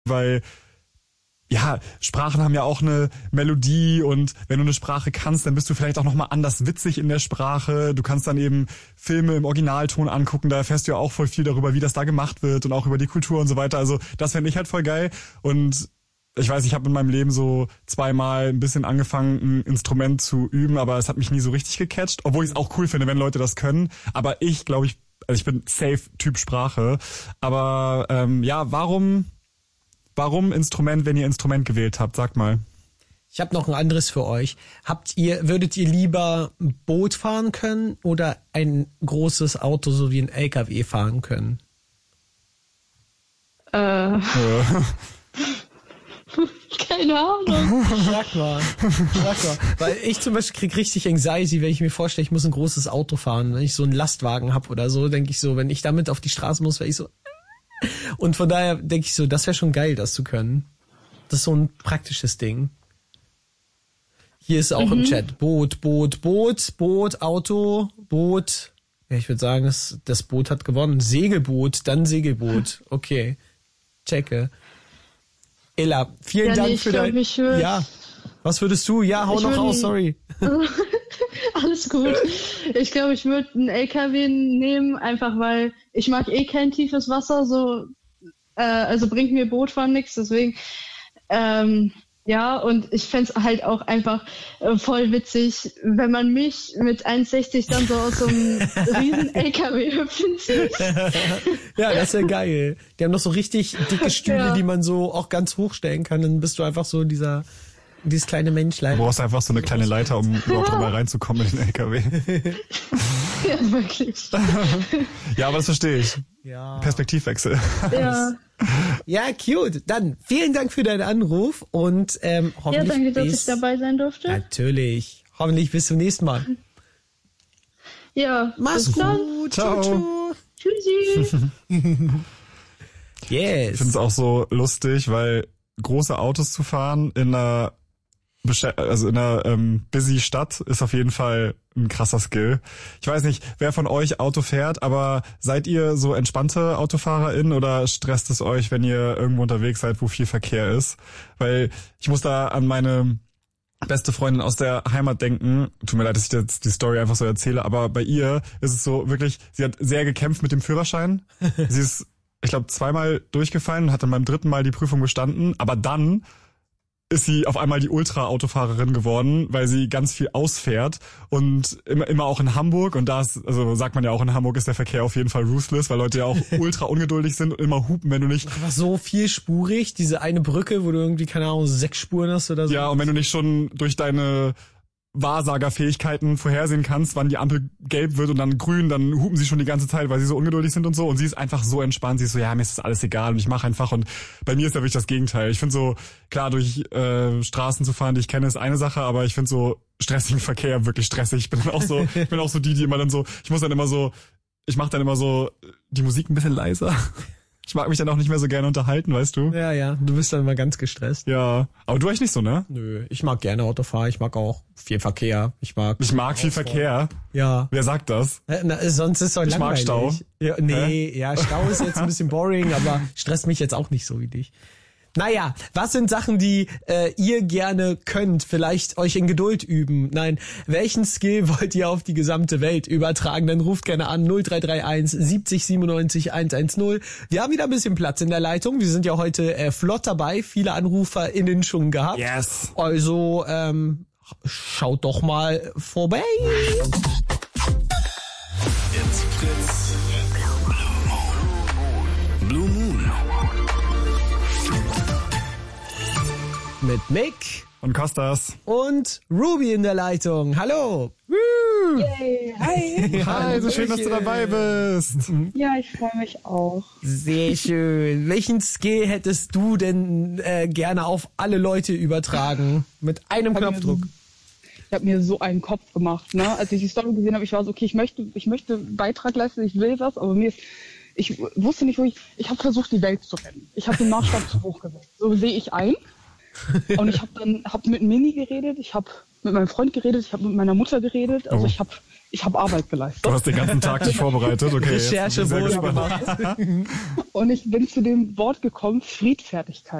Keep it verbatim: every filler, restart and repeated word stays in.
weil ja, Sprachen haben ja auch eine Melodie und wenn du eine Sprache kannst, dann bist du vielleicht auch nochmal anders witzig in der Sprache. Du kannst dann eben Filme im Originalton angucken, da erfährst du ja auch voll viel darüber, wie das da gemacht wird und auch über die Kultur und so weiter. Also das fände ich halt voll geil. Und ich weiß, ich habe in meinem Leben so zweimal ein bisschen angefangen, ein Instrument zu üben, aber es hat mich nie so richtig gecatcht, obwohl ich es auch cool finde, wenn Leute das können. Aber ich glaube, ich, also ich bin safe Typ Sprache. Aber ähm, ja, warum... Warum Instrument, wenn ihr Instrument gewählt habt? Sagt mal. Ich habe noch ein anderes für euch. Habt ihr, würdet ihr lieber ein Boot fahren können oder ein großes Auto sowie ein L K W fahren können? Äh. Ja. Keine Ahnung. Sag mal. Sag mal. Weil ich zum Beispiel krieg richtig Anxiety, wenn ich mir vorstelle, ich muss ein großes Auto fahren. Wenn ich so einen Lastwagen hab oder so, denke ich so, wenn ich damit auf die Straße muss, wäre ich so... Und von daher denke ich so, das wäre schon geil, das zu können. Das ist so ein praktisches Ding. Hier ist auch mhm. im Chat Boot, Boot, Boot, Boot, Auto, Boot. Ja, ich würde sagen, das, das Boot hat gewonnen. Segelboot, dann Segelboot. Okay, checke. Ella, vielen ja, Dank nee, für glaub, dein... Ich würd, ja, was würdest du? Ja, hau ich noch würd, raus, sorry. Alles gut. Ich glaube, ich würde einen L K W nehmen, einfach weil ich mag eh kein tiefes Wasser, so äh, also bringt mir Bootfahren nichts, deswegen ähm, ja, und ich fänd's halt auch einfach äh, voll witzig, wenn man mich mit eins sechzig dann so aus so einem riesen L K W hüpfen sieht. Ja, das ist ja geil. Die haben noch so richtig dicke Stühle, ja. die man so auch ganz hochstellen kann, dann bist du einfach so dieser dieses kleine Menschlein. Du brauchst einfach so eine kleine Leiter, um überhaupt mal reinzukommen in den L K W. Ja, wirklich. Ja, aber das verstehe ich. Ja. Perspektivwechsel. Ja. Ja, cute. Dann vielen Dank für deinen Anruf und ähm, hoffentlich Ja, danke, dass bis, ich dabei sein durfte. Natürlich. Hoffentlich bis zum nächsten Mal. Ja, mach's gut. Ciao. Ciao. Tschüssi. Yes. Ich finde es auch so lustig, weil große Autos zu fahren in einer also in einer ähm, busy Stadt ist auf jeden Fall ein krasser Skill. Ich weiß nicht, wer von euch Auto fährt, aber seid ihr so entspannte AutofahrerInnen oder stresst es euch, wenn ihr irgendwo unterwegs seid, wo viel Verkehr ist? Weil ich muss da an meine beste Freundin aus der Heimat denken. Tut mir leid, dass ich jetzt die Story einfach so erzähle, aber bei ihr ist es so wirklich, sie hat sehr gekämpft mit dem Führerschein. Sie ist, ich glaube, zweimal durchgefallen und hat dann beim dritten Mal die Prüfung bestanden, aber dann ist sie auf einmal die Ultra-Autofahrerin geworden, weil sie ganz viel ausfährt und immer immer auch in Hamburg, und da ist, also sagt man ja auch, in Hamburg ist der Verkehr auf jeden Fall ruthless, weil Leute ja auch ultra ungeduldig sind und immer hupen, wenn du nicht... Aber so vielspurig, diese eine Brücke, wo du irgendwie, keine Ahnung, sechs Spuren hast oder so. Ja, und wenn du nicht schon durch deine Wahrsagerfähigkeiten vorhersehen kannst, wann die Ampel gelb wird und dann grün, dann hupen sie schon die ganze Zeit, weil sie so ungeduldig sind und so. Und sie ist einfach so entspannt. Sie ist so, ja, mir ist das alles egal und ich mache einfach. Und bei mir ist ja wirklich das Gegenteil. Ich finde so, klar, durch äh, Straßen zu fahren, die ich kenne, ist eine Sache, aber ich finde so stressigen Verkehr wirklich stressig. Ich bin dann auch so, ich bin auch so die, die immer dann so, ich muss dann immer so, ich mache dann immer so die Musik ein bisschen leiser. Ich mag mich dann auch nicht mehr so gerne unterhalten, weißt du? Ja, ja, du bist dann immer ganz gestresst. Ja, aber du eigentlich nicht so, ne? Nö, ich mag gerne Autofahren, ich mag auch viel Verkehr. Ich mag Ich mag viel Verkehr? Ja. Wer sagt das? Na, sonst ist es doch langweilig. Ich mag Stau. Ja, nee, Hä? ja, Stau ist jetzt ein bisschen boring, aber stresst mich jetzt auch nicht so wie dich. Naja, was sind Sachen, die äh, ihr gerne könnt? Vielleicht euch in Geduld üben? Nein, welchen Skill wollt ihr auf die gesamte Welt übertragen? Dann ruft gerne an null drei drei eins siebzig siebenundneunzig hundertzehn. Wir haben wieder ein bisschen Platz in der Leitung. Wir sind ja heute äh, flott dabei. Viele AnruferInnen schon gehabt. Yes. Also, ähm, schaut doch mal vorbei. Jetzt Fritz. Blue Moon. Mit Mick und Kostas und Ruby in der Leitung. Hallo. Yay, hi. Hi, so schön, dass du dabei bist. Ja, ich freue mich auch. Sehr schön. Welchen Skill hättest du denn äh, gerne auf alle Leute übertragen? Mit einem Knopfdruck. Ich habe mir so einen Kopf gemacht, ne? Als ich die Story gesehen habe, ich war so, okay, ich möchte, ich möchte Beitrag leisten, ich will was, aber mir ist, ich wusste nicht, wo ich, ich habe versucht, die Welt zu retten. Ich habe den Maßstab zu hoch gesetzt. So sehe ich ein. Und ich habe dann hab mit Mini geredet, ich habe mit meinem Freund geredet, ich habe mit meiner Mutter geredet. Also oh. ich habe ich habe Arbeit geleistet. Du hast den ganzen Tag dich vorbereitet, okay. Recherche jetzt bin ich wurde sehr gespannt. gemacht. Und ich bin zu dem Wort gekommen, Friedfertigkeit.